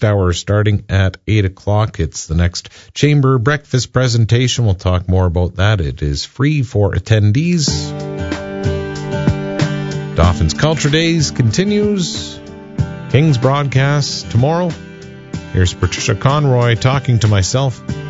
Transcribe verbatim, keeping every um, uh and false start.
next hour starting at eight o'clock. It's the next Chamber Breakfast presentation. We'll talk more about that. It is free for attendees. Dauphin's Culture Days continues. King's broadcast tomorrow. Here's Patricia Conroy talking to myself.